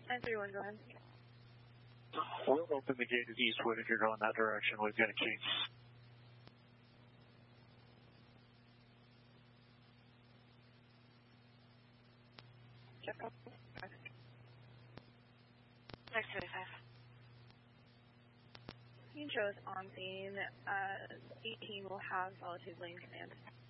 931, go ahead. We'll open the gate at Eastwood if you're going that direction. We've got a key. Check up. 635. Intro is on scene. 18 will have solitude lane command.